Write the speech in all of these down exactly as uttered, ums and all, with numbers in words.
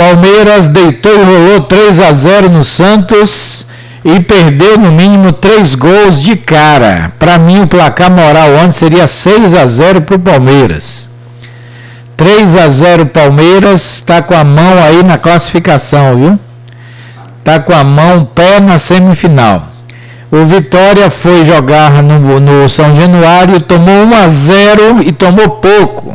Palmeiras deitou e rolou três a zero no Santos e perdeu no mínimo três gols de cara. Para mim o placar moral ontem seria seis a zero para o Palmeiras. três a zero Palmeiras, está com a mão aí na classificação, viu? Está com a mão pé na semifinal. O Vitória foi jogar no, no São Januário, tomou um a zero e tomou pouco.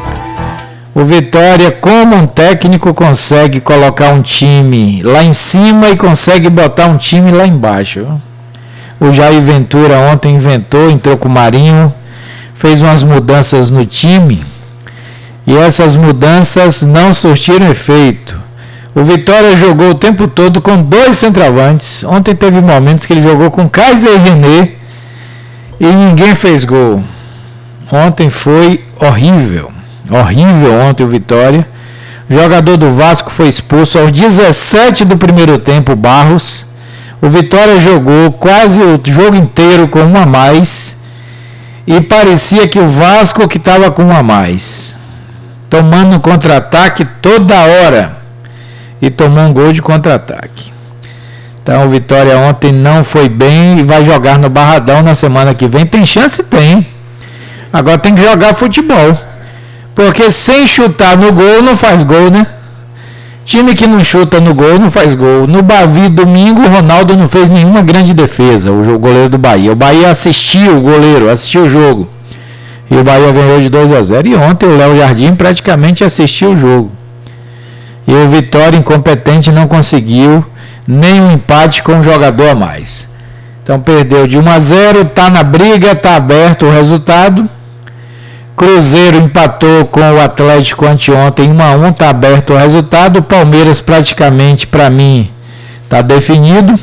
O Vitória, como um técnico, consegue colocar um time lá em cima e consegue botar um time lá embaixo. O Jair Ventura ontem inventou, entrou com o Marinho, fez umas mudanças no time e essas mudanças não surtiram efeito. O Vitória jogou o tempo todo com dois centroavantes. Ontem teve momentos que ele jogou com Kaiser e René e ninguém fez gol. Ontem foi horrível. Horrível ontem o Vitória. O jogador do Vasco foi expulso aos dezessete do primeiro tempo, Barros. O Vitória jogou quase o jogo inteiro com um a mais. E parecia que o Vasco que estava com um a mais. Tomando um contra-ataque toda hora. E tomou um gol de contra-ataque. Então o Vitória ontem não foi bem e vai jogar no Barradão na semana que vem. Tem chance? Tem. Agora tem que jogar futebol. Porque sem chutar no gol não faz gol, né? Time que não chuta no gol não faz gol. No Bavi, domingo, o Ronaldo não fez nenhuma grande defesa, o goleiro do Bahia. O Bahia assistiu o goleiro, assistiu o jogo. E o Bahia ganhou de dois a zero. E ontem o Léo Jardim praticamente assistiu o jogo. E o Vitória, incompetente, não conseguiu nem um empate com um jogador a mais. Então perdeu de um a zero, está na briga, está aberto o resultado. Cruzeiro empatou com o Atlético anteontem um a um, está aberto o resultado. O Palmeiras praticamente, para mim, está definido,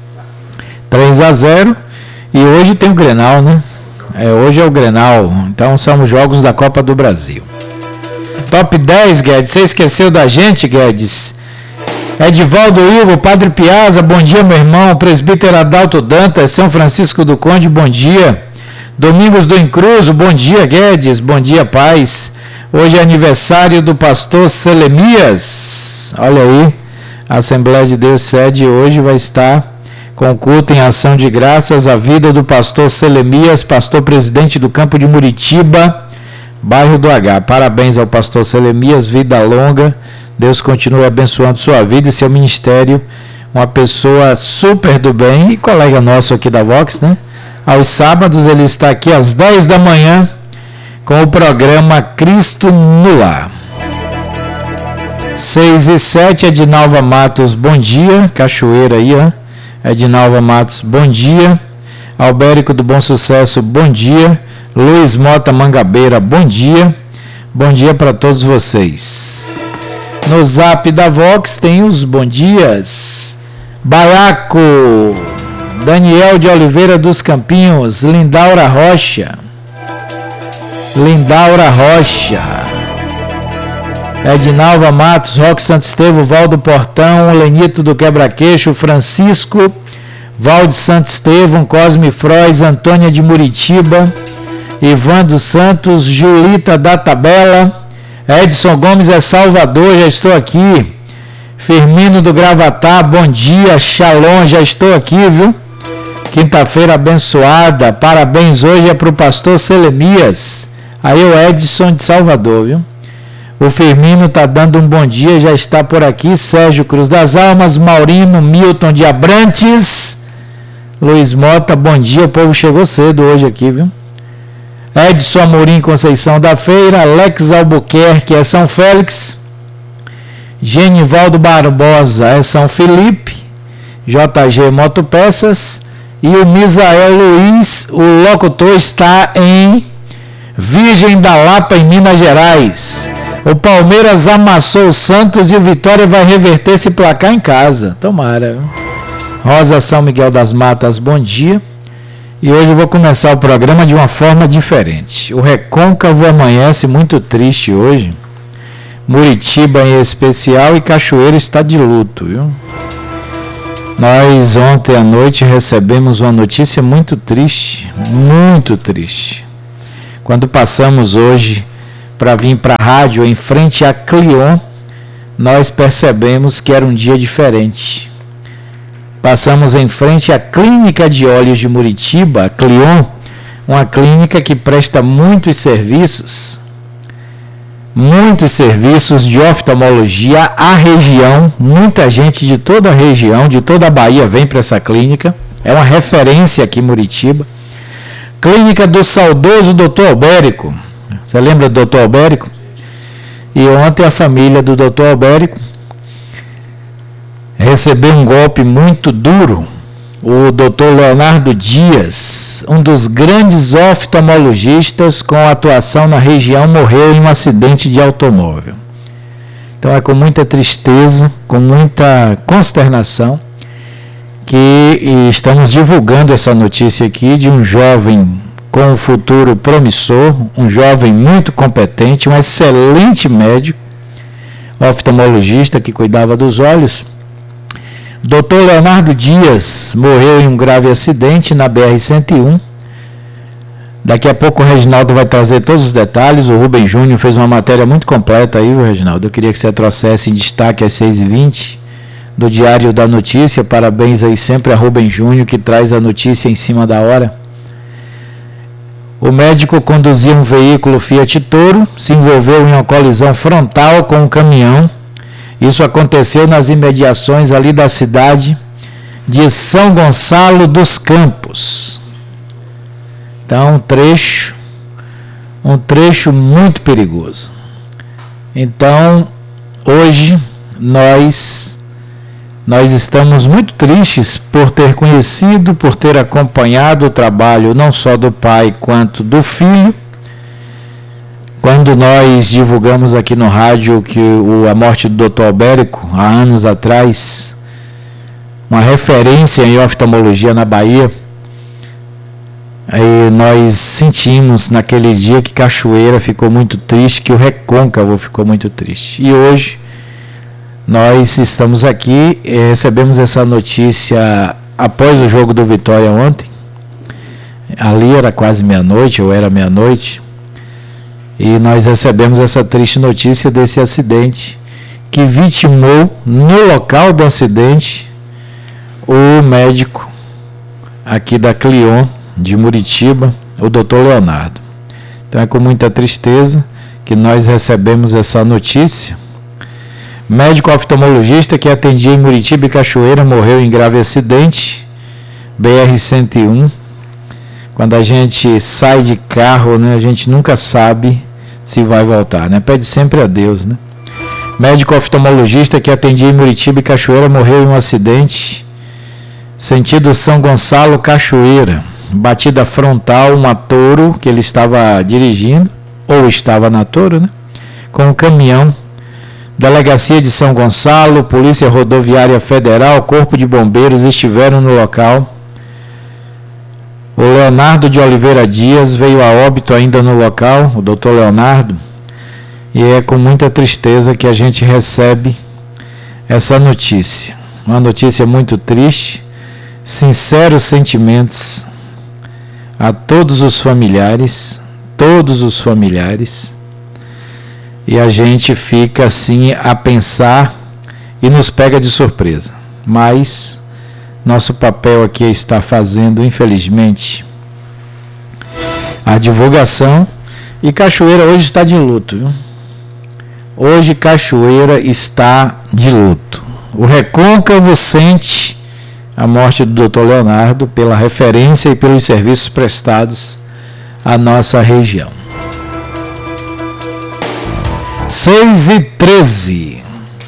três a zero. E hoje tem o Grenal, né? É, hoje é o Grenal, então são os jogos da Copa do Brasil. Top dez, Guedes, você esqueceu da gente, Guedes? Edivaldo Hugo, Padre Piazza, bom dia, meu irmão. Presbítero Adalto Dantas, São Francisco do Conde, bom dia. Domingos do Encruzo, bom dia, Guedes, bom dia, paz. Hoje é aniversário do pastor Selemias. Olha aí, a Assembleia de Deus sede hoje vai estar com culto em ação de graças à vida do pastor Selemias, pastor presidente do campo de Muritiba, bairro do H. Parabéns ao pastor Selemias, vida longa. Deus continue abençoando sua vida e seu ministério. Uma pessoa super do bem e colega nosso aqui da Vox, né? Aos sábados ele está aqui às dez da manhã com o programa Cristo no Lar. seis e sete, Edinalva Matos, bom dia. Cachoeira aí, ó. Edinalva Matos, bom dia. Albérico do Bom Sucesso, bom dia. Luiz Mota Mangabeira, bom dia. Bom dia para todos vocês. No zap da Vox tem os bom dias. Baiaco, Daniel de Oliveira dos Campinhos, Lindaura Rocha. Lindaura Rocha. Edinalva Matos, Roque Santo Estevão, Valdo Portão, Lenito do Quebra-Queixo, Francisco, Valde Santo Estevão, Cosme Frois, Antônia de Muritiba, Ivan dos Santos, Julita da Tabela, Edson Gomes é Salvador, já estou aqui. Firmino do Gravatá, bom dia. Shalom, já estou aqui, viu? Quinta-feira abençoada, parabéns hoje é para o pastor Selemias. Aí o Edson de Salvador, viu? O Firmino está dando um bom dia, já está por aqui. Sérgio Cruz das Almas, Maurino, Milton de Abrantes, Luiz Mota, bom dia. O povo chegou cedo hoje aqui, viu? Edson Amorim, Conceição da Feira, Alex Albuquerque, é São Félix, Genivaldo Barbosa, é São Felipe, J G Motopeças e o Misael Luiz, o locutor, está em Virgem da Lapa, em Minas Gerais. O Palmeiras amassou o Santos e o Vitória vai reverter esse placar em casa. Tomara. Rosa São Miguel das Matas, bom dia. E hoje eu vou começar o programa de uma forma diferente. O Recôncavo amanhece muito triste hoje. Muritiba em especial e Cachoeira está de luto, viu? Nós ontem à noite recebemos uma notícia muito triste, muito triste. Quando passamos hoje para vir para a rádio em frente a Clion, nós percebemos que era um dia diferente. Passamos em frente à Clínica de Olhos de Muritiba, a Clion, uma clínica que presta muitos serviços, muitos serviços de oftalmologia à região. Muita gente de toda a região, de toda a Bahia vem para essa clínica. É uma referência aqui em Muritiba. Clínica do saudoso doutor Albérico. Você lembra do doutor Albérico? E ontem a família do doutor Albérico recebeu um golpe muito duro. O doutor Leonardo Dias, um dos grandes oftalmologistas com atuação na região, morreu em um acidente de automóvel. Então é com muita tristeza, com muita consternação, que estamos divulgando essa notícia aqui de um jovem com um futuro promissor, um jovem muito competente, um excelente médico, oftalmologista que cuidava dos olhos. doutor Leonardo Dias morreu em um grave acidente na B R cento e um. Daqui a pouco o Reginaldo vai trazer todos os detalhes. O Rubem Júnior fez uma matéria muito completa aí, Reginaldo. Eu queria que você trouxesse em destaque às seis e vinte do Diário da Notícia. Parabéns aí sempre a Rubem Júnior, que traz a notícia em cima da hora. O médico conduzia um veículo Fiat Toro, se envolveu em uma colisão frontal com um caminhão. Isso aconteceu nas imediações ali da cidade de São Gonçalo dos Campos. Então, um trecho, um trecho muito perigoso. Então, hoje, nós, nós estamos muito tristes por ter conhecido, por ter acompanhado o trabalho não só do pai quanto do filho. Quando nós divulgamos aqui no rádio que o, a morte do doutor Albérico, há anos atrás, uma referência em oftalmologia na Bahia, aí nós sentimos naquele dia que Cachoeira ficou muito triste, que o Recôncavo ficou muito triste. E hoje nós estamos aqui, recebemos essa notícia após o jogo do Vitória ontem. Ali era quase meia-noite, ou era meia-noite. E nós recebemos essa triste notícia desse acidente que vitimou no local do acidente o médico aqui da Clion de Muritiba, o doutor Leonardo. Então é com muita tristeza que nós recebemos essa notícia. Médico oftalmologista que atendia em Muritiba e Cachoeira morreu em grave acidente, B R cento e um. Quando a gente sai de carro, né, a gente nunca sabe se vai voltar, né? Pede sempre a Deus, né? Médico oftalmologista que atendia em Muritiba e Cachoeira morreu em um acidente, sentido São Gonçalo, Cachoeira. Batida frontal, uma Toro que ele estava dirigindo, ou estava na Toro, né? Com um caminhão. Delegacia de São Gonçalo, Polícia Rodoviária Federal, Corpo de Bombeiros estiveram no local. O Leonardo de Oliveira Dias veio a óbito ainda no local, o doutor Leonardo, e é com muita tristeza que a gente recebe essa notícia. Uma notícia muito triste, sinceros sentimentos a todos os familiares, todos os familiares, e a gente fica assim a pensar e nos pega de surpresa. Mas nosso papel aqui está fazendo, infelizmente, a divulgação. E Cachoeira hoje está de luto, viu? Hoje Cachoeira está de luto. O Recôncavo sente a morte do doutor Leonardo pela referência e pelos serviços prestados à nossa região. seis e treze.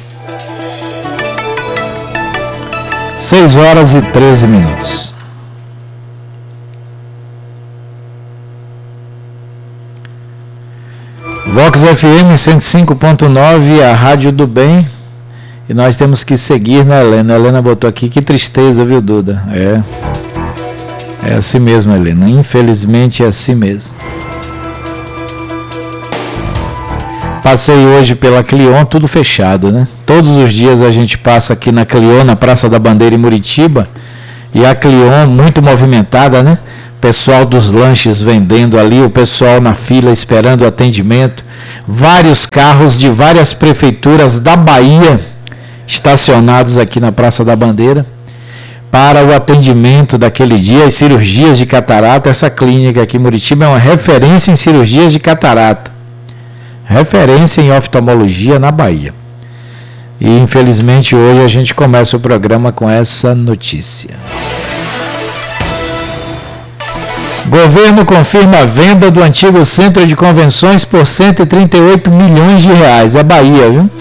seis horas e treze minutos. Vox F M cento e cinco ponto nove, a Rádio do Bem. E nós temos que seguir na Helena. A Helena botou aqui, que tristeza, viu, Duda? É, é assim mesmo, Helena. Infelizmente é assim mesmo. Passei hoje pela Clion, tudo fechado, né? Todos os dias a gente passa aqui na Clion, na Praça da Bandeira em Muritiba, e a Clion muito movimentada, né? pessoal dos lanches vendendo ali, o pessoal na fila esperando o atendimento, vários carros de várias prefeituras da Bahia estacionados aqui na Praça da Bandeira para o atendimento daquele dia, as cirurgias de catarata. Essa clínica aqui em Muritiba é uma referência em cirurgias de catarata, referência em oftalmologia na Bahia. E infelizmente hoje a gente começa o programa com essa notícia. Governo confirma a venda do antigo centro de convenções por cento e trinta e oito milhões de reais. É Bahia, viu?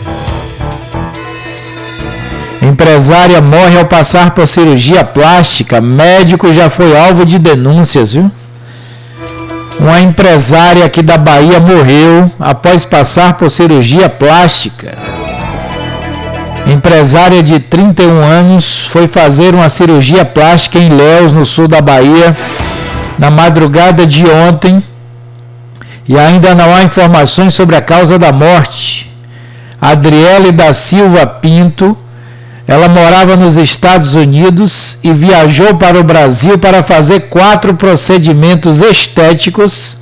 Empresária morre ao passar por cirurgia plástica. Médico já foi alvo de denúncias, viu? Uma empresária aqui da Bahia morreu após passar por cirurgia plástica. Empresária de trinta e um anos foi fazer uma cirurgia plástica em Ilhéus, no sul da Bahia, na madrugada de ontem, e ainda não há informações sobre a causa da morte. Adriele da Silva Pinto, ela morava nos Estados Unidos e viajou para o Brasil para fazer quatro procedimentos estéticos,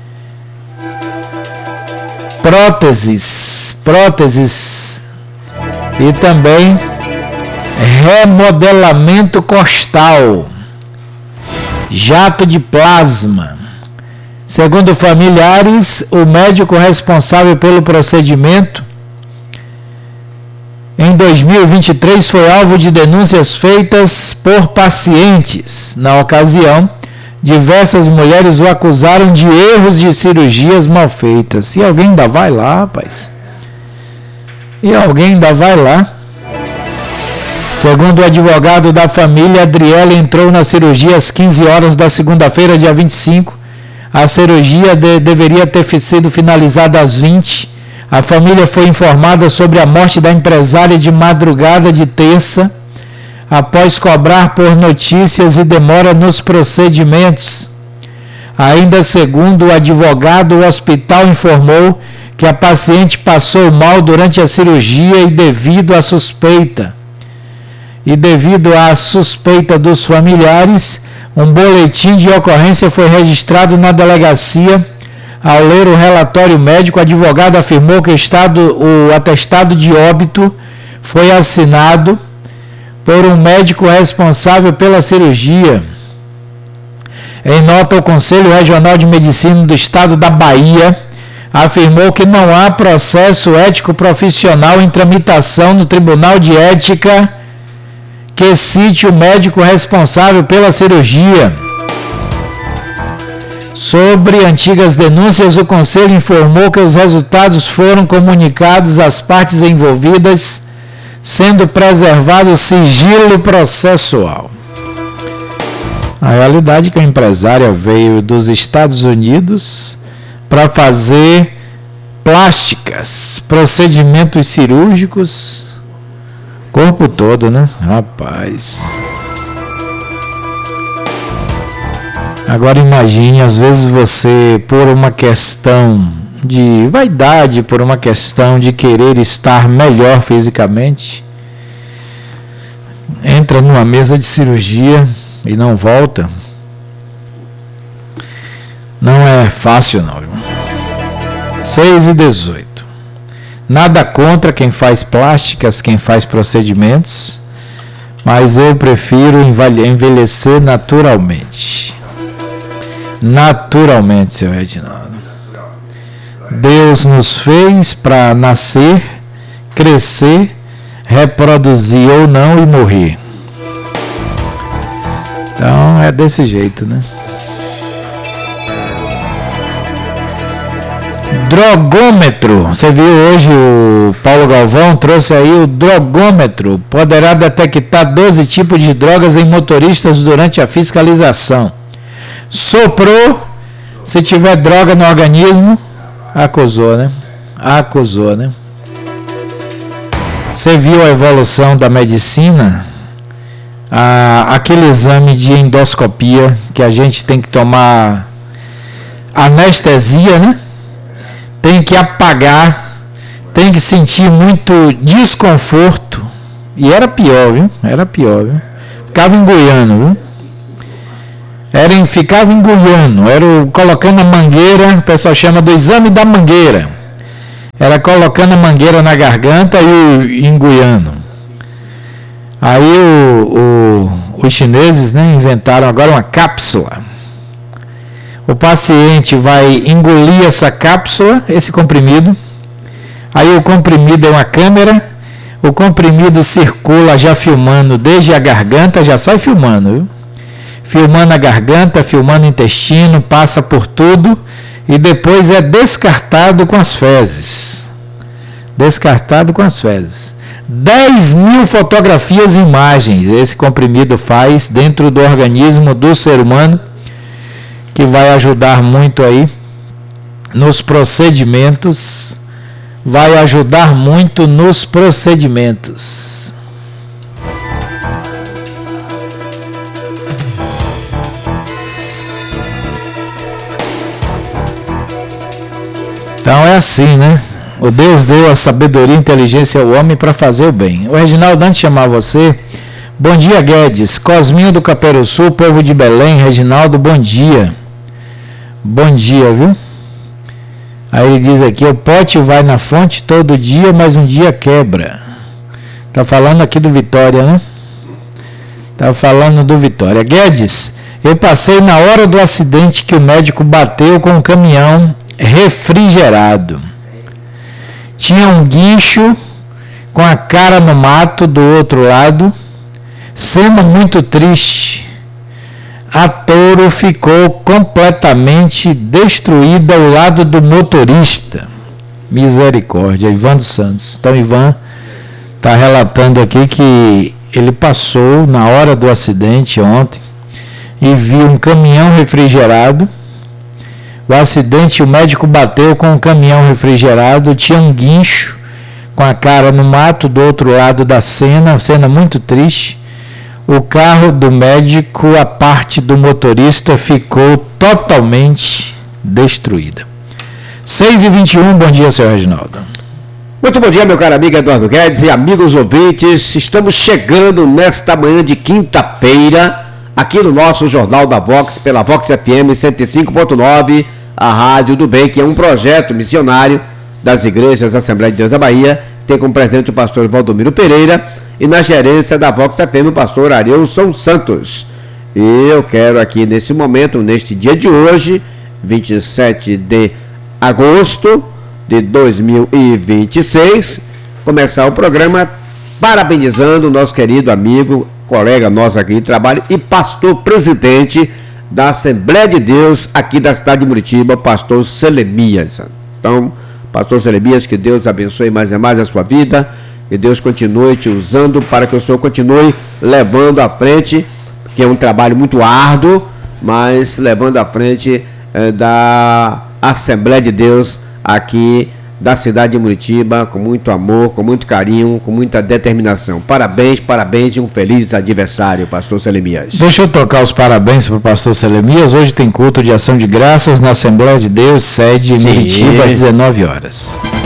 próteses, próteses e também remodelamento costal, jato de plasma. Segundo familiares, o médico responsável pelo procedimento em dois mil e vinte e três foi alvo de denúncias feitas por pacientes. Na ocasião, diversas mulheres o acusaram de erros de cirurgias mal feitas. E alguém ainda vai lá, rapaz? E alguém ainda vai lá? Segundo o advogado da família, Adriele entrou na cirurgia às quinze horas da segunda-feira, dia vinte e cinco. A cirurgia de, deveria ter sido finalizada às vinte. A família foi informada sobre a morte da empresária de madrugada de terça, após cobrar por notícias e demora nos procedimentos. Ainda segundo o advogado, o hospital informou que a paciente passou mal durante a cirurgia e devido à suspeita. E devido à suspeita dos familiares, um boletim de ocorrência foi registrado na delegacia. Ao ler o relatório médico, o advogado afirmou que o, estado, o atestado de óbito foi assinado por um médico responsável pela cirurgia. Em nota, o Conselho Regional de Medicina do Estado da Bahia afirmou que não há processo ético profissional em tramitação no Tribunal de Ética que cite o médico responsável pela cirurgia. Sobre antigas denúncias, o Conselho informou que os resultados foram comunicados às partes envolvidas, sendo preservado o sigilo processual. A realidade é que a empresária veio dos Estados Unidos para fazer plásticas, procedimentos cirúrgicos, corpo todo, né? Rapaz. Agora imagine, às vezes você, por uma questão de vaidade, por uma questão de querer estar melhor fisicamente, entra numa mesa de cirurgia e não volta. Não é fácil não, irmão. seis e dezoito. Nada contra quem faz plásticas, quem faz procedimentos, mas eu prefiro envelhecer naturalmente. Naturalmente, seu Reginaldo. Deus nos fez para nascer, crescer, reproduzir ou não e morrer. Então é desse jeito, né? Drogômetro. Você viu hoje o Paulo Galvão trouxe aí o drogômetro. Poderá detectar doze tipos de drogas em motoristas durante a fiscalização. Soprou, se tiver droga no organismo, acusou, né? Acusou, né? Você viu a evolução da medicina? Ah, aquele exame de endoscopia que a gente tem que tomar anestesia, né? Tem que apagar, tem que sentir muito desconforto. E era pior, viu? Era pior, viu? Ficava engoiando, viu? Era em, ficava engoliando, era o, colocando a mangueira, o pessoal chama do exame da mangueira. Era colocando a mangueira na garganta e engoliando. Aí o, o, os chineses, né, inventaram agora uma cápsula. O paciente vai engolir essa cápsula, esse comprimido. Aí o comprimido é uma câmera. O comprimido circula já filmando desde a garganta, já sai filmando, viu? Filmando a garganta, filmando o intestino, passa por tudo e depois é descartado com as fezes. Descartado com as fezes. dez mil fotografias e imagens esse comprimido faz dentro do organismo do ser humano, que vai ajudar muito aí nos procedimentos, vai ajudar muito nos procedimentos. Então é assim, né? O Deus deu a sabedoria e inteligência ao homem para fazer o bem. O Reginaldo, antes de chamar você, bom dia, Guedes. Cosminho do Caperuçu, povo de Belém. Reginaldo, bom dia. Bom dia, viu? Aí ele diz aqui, o pote vai na fonte todo dia, mas um dia quebra. Tá falando aqui do Vitória, né? Tá falando do Vitória. Guedes, eu passei na hora do acidente que o médico bateu com o caminhão refrigerado. Tinha um guincho com a cara no mato do outro lado. Cena muito triste. A Touro ficou completamente destruída ao lado do motorista. Misericórdia. Ivan dos Santos. Então, Ivan está relatando aqui que ele passou na hora do acidente ontem e viu um caminhão refrigerado. O acidente, o médico bateu com um caminhão refrigerado, tinha um guincho com a cara no mato do outro lado da cena, cena muito triste. O carro do médico, a parte do motorista ficou totalmente destruída. seis e vinte e um, bom dia, senhor Reginaldo. Muito bom dia, meu caro amigo Eduardo Guedes e amigos ouvintes. Estamos chegando nesta manhã de quinta-feira, aqui no nosso Jornal da Vox, pela Vox F M cento e cinco ponto nove, a Rádio do Bem, que é um projeto missionário das igrejas da Assembleia de Deus da Bahia, tem como presidente o pastor Valdomiro Pereira e na gerência da Vox F M o pastor Arilson Santos. E eu quero aqui nesse momento, neste dia de hoje, vinte e sete de agosto de dois mil e vinte e seis, começar o programa parabenizando o nosso querido amigo, colega nosso aqui de trabalho e pastor presidente da Assembleia de Deus aqui da cidade de Muritiba, pastor Selemias. Então, pastor Selemias, que Deus abençoe mais e mais a sua vida, que Deus continue te usando para que o Senhor continue levando à frente, que é um trabalho muito árduo, mas levando à frente eh, da Assembleia de Deus aqui da cidade de Muritiba, com muito amor, com muito carinho, com muita determinação. Parabéns, parabéns e um feliz aniversário, pastor Selemias. Deixa eu tocar os parabéns para o pastor Selemias. Hoje tem culto de ação de graças na Assembleia de Deus, sede em Muritiba, às dezenove horas.